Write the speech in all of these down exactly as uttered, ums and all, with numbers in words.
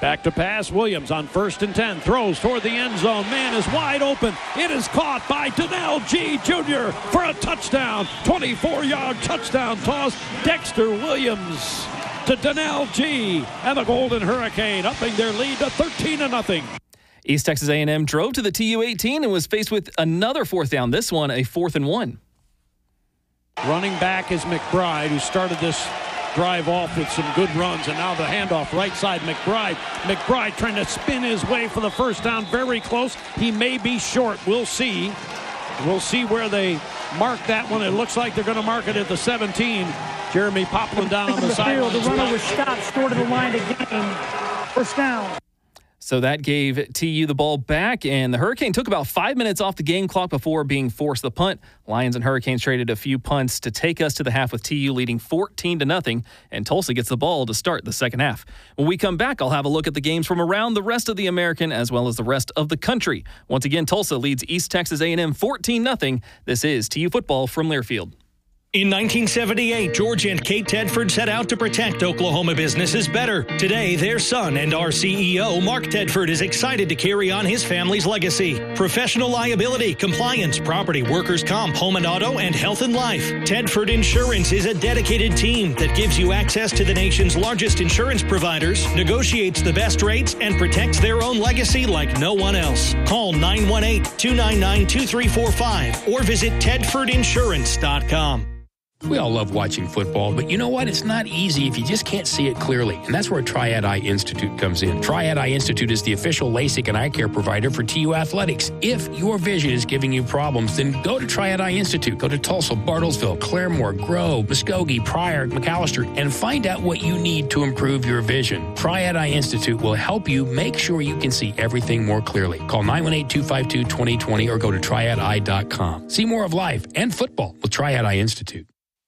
Back to pass. Williams on first and ten. Throws toward the end zone. Man is wide open. It is caught by Donnell G. Junior for a touchdown. twenty-four-yard touchdown toss. Dexter Williams to Donnell G. And the Golden Hurricane upping their lead to thirteen to nothing. East Texas A and M drove to the T U eighteen and was faced with another fourth down. This one, a fourth and one. Running back is McBride, who started this drive off with some good runs, and now the handoff right side. McBride McBride trying to spin his way for the first down. Very close. He may be short. We'll see. We'll see where they mark that one. It looks like they're going to mark it at the seventeen. Jeremy Poplin down on the, the sideline. The runner was stopped short of the line of game. First down. So that gave T U the ball back, and the Hurricane took about five minutes off the game clock before being forced the punt. Lions and Hurricanes traded a few punts to take us to the half with T U leading fourteen to nothing, and Tulsa gets the ball to start the second half. When we come back, I'll have a look at the games from around the rest of the American as well as the rest of the country. Once again, Tulsa leads East Texas A and M fourteen nothing. This is T U football from Learfield. In nineteen seventy-eight, George and Kate Tedford set out to protect Oklahoma businesses better. Today, their son and our C E O, Mark Tedford, is excited to carry on his family's legacy. Professional liability, compliance, property, workers' comp, home and auto, and health and life. Tedford Insurance is a dedicated team that gives you access to the nation's largest insurance providers, negotiates the best rates, and protects their own legacy like no one else. Call nine one eight, two nine nine, two three four five or visit tedford insurance dot com. We all love watching football, but you know what? It's not easy if you just can't see it clearly. And that's where Triad Eye Institute comes in. Triad Eye Institute is the official LASIK and eye care provider for T U Athletics. If your vision is giving you problems, then go to Triad Eye Institute. Go to Tulsa, Bartlesville, Claremore, Grove, Muskogee, Pryor, McAllister, and find out what you need to improve your vision. Triad Eye Institute will help you make sure you can see everything more clearly. Call nine one eight, two five two, two zero two zero or go to triad eye dot com. See more of life and football with Triad Eye Institute.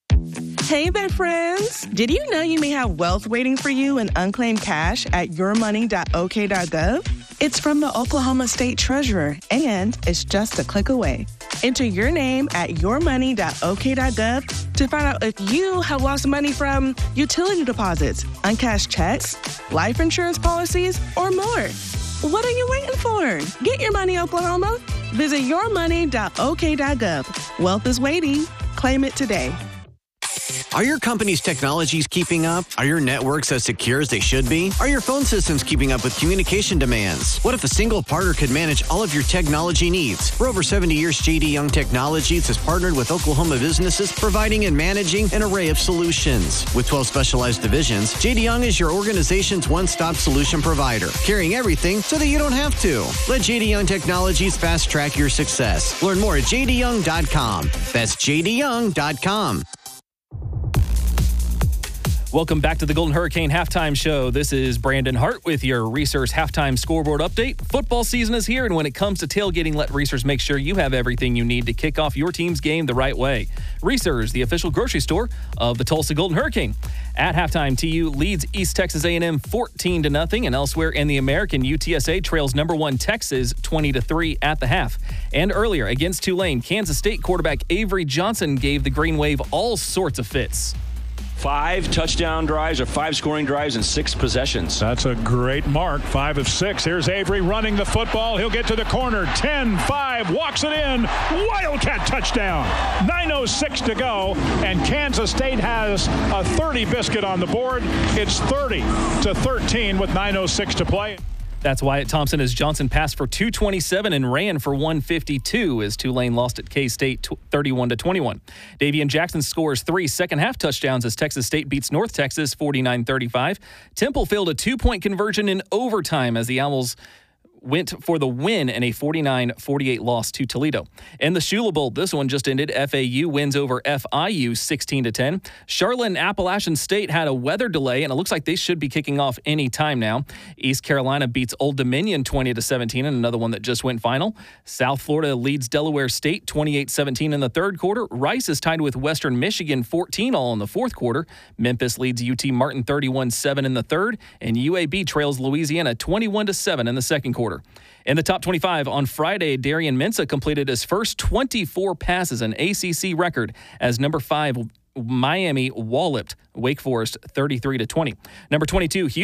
Hey there, friends. Did you know you may have wealth waiting for you in unclaimed cash at your money dot o k dot gov? It's from the Oklahoma State Treasurer, and it's just a click away. Enter your name at your money dot o k dot gov to find out if you have lost money from utility deposits, uncashed checks, life insurance policies, or more. What are you waiting for? Get your money, Oklahoma. Visit your money dot o k dot gov. Wealth is waiting. Claim it today. Are your company's technologies keeping up? Are your networks as secure as they should be? Are your phone systems keeping up with communication demands? What if a single partner could manage all of your technology needs? For over seventy years, J D Young Technologies has partnered with Oklahoma businesses, providing and managing an array of solutions. With twelve specialized divisions, J D Young is your organization's one-stop solution provider, carrying everything so that you don't have to. Let J D Young Technologies fast-track your success. Learn more at j d young dot com. That's j d young dot com. Welcome back to the Golden Hurricane Halftime Show. This is Brandon Hart with your Reese's Halftime Scoreboard Update. Football season is here, and when it comes to tailgating, let Reese's make sure you have everything you need to kick off your team's game the right way. Reese's, the official grocery store of the Tulsa Golden Hurricane. At halftime, T U leads East Texas A and M fourteen to nothing, and elsewhere in the American, U T S A trails number one Texas twenty to three at the half. And earlier, against Tulane, Kansas State quarterback Avery Johnson gave the Green Wave all sorts of fits. Five touchdown drives or five scoring drives and six possessions. That's a great mark. Five of six. Here's Avery running the football. He'll get to the corner. ten five. Walks it in. Wildcat touchdown. nine oh six to go. And Kansas State has a thirty biscuit on the board. It's thirty to thirteen with nine oh six to play. That's Wyatt Thompson as Johnson passed for two twenty-seven and ran for one fifty-two as Tulane lost at K-State thirty-one to twenty-one. Davian Jackson scores three second-half touchdowns as Texas State beats North Texas forty-nine thirty-five. Temple failed a two-point conversion in overtime as the Owls went for the win in a forty-nine forty-eight loss to Toledo. And the Shula Bowl, this one just ended. F A U wins over F I U sixteen to ten. Charlotte and Appalachian State had a weather delay, and it looks like they should be kicking off any time now. East Carolina beats Old Dominion twenty to seventeen, and another one that just went final. South Florida leads Delaware State twenty-eight seventeen in the third quarter. Rice is tied with Western Michigan fourteen all in the fourth quarter. Memphis leads U T Martin thirty-one seven in the third, and U A B trails Louisiana twenty-one to seven in the second quarter. In the top twenty-five on Friday, Darian Mensah completed his first twenty-four passes, an A C C record, as number five Miami walloped Wake Forest thirty-three to twenty. Number twenty-two, Houston